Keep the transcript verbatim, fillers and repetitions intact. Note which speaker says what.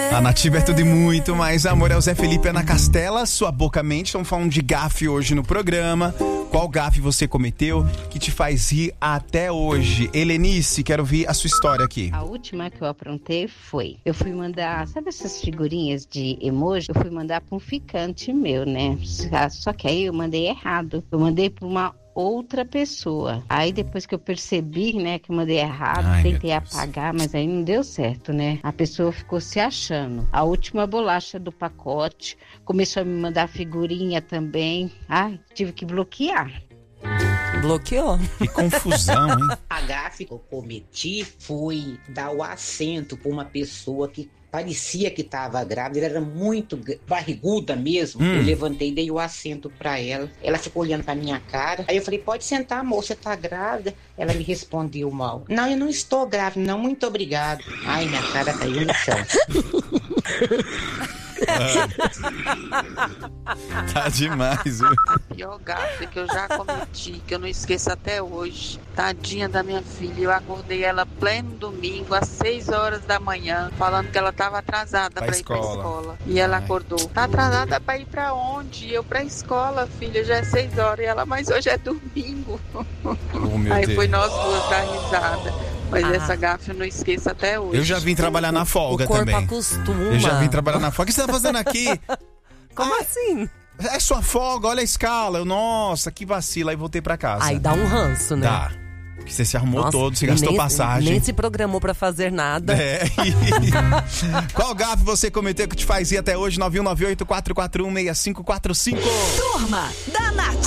Speaker 1: A Nativa é tudo e muito mais amor. É o Zé Felipe Ana Castela, sua boca mente. Estamos falando de gafe hoje no programa. Qual gafe você cometeu que te faz rir até hoje? Helenice, quero ouvir a sua história aqui.
Speaker 2: A última que eu aprontei foi, eu fui mandar, sabe essas figurinhas de emoji? Eu fui mandar para um ficante meu, né? Só que aí eu mandei errado. Eu mandei para uma outra pessoa. Aí depois que eu percebi, né, que eu mandei errado, Ai, tentei apagar, mas aí não deu certo, né? A pessoa ficou se achando. A última bolacha do pacote começou a me mandar figurinha também. Ai, tive que bloquear.
Speaker 3: Bloqueou.
Speaker 1: Que confusão, hein?
Speaker 4: A gafe que eu cometi foi dar o assento para uma pessoa que parecia que estava grávida, ela era muito barriguda mesmo. Hum. Eu levantei e dei o assento para ela. Ela ficou olhando para minha cara. Aí eu falei, pode sentar, moça, você tá grávida? Ela me respondeu mal. Não, eu não estou grávida, não, muito obrigado. Ai, minha cara caiu no chão.
Speaker 1: Tá demais, viu?
Speaker 5: A pior gafe que eu já cometi, que eu não esqueço até hoje. Tadinha da minha filha, eu acordei ela pleno domingo às seis horas da manhã, falando que ela estava atrasada pra, pra ir escola. pra escola. E ela Ai. acordou, tá atrasada pra ir pra onde? Eu pra escola, filha, já é seis horas. E ela, mas hoje é domingo.
Speaker 1: Oh, meu
Speaker 5: Aí
Speaker 1: Deus.
Speaker 5: foi nós duas dar risada. Mas ah. essa gafe eu não esqueço até hoje.
Speaker 1: Eu já vim trabalhar na folga
Speaker 3: o corpo
Speaker 1: também.
Speaker 3: Acostuma.
Speaker 1: Eu já vim trabalhar na folga. O que você tá fazendo aqui?
Speaker 3: Como
Speaker 1: ah,
Speaker 3: assim?
Speaker 1: É sua folga, olha a escala. Eu, nossa, que vacila. Aí voltei pra casa.
Speaker 3: Aí dá um ranço, né?
Speaker 1: Dá. Porque você se arrumou
Speaker 3: Nossa,
Speaker 1: todo, você gastou
Speaker 3: nem,
Speaker 1: passagem.
Speaker 3: Nem se programou pra fazer nada.
Speaker 1: É. Qual gafe você cometeu que te faz ir até hoje? nove um nove oito, quatro quatro um, seis cinco quatro cinco.
Speaker 6: Turma da Nativa.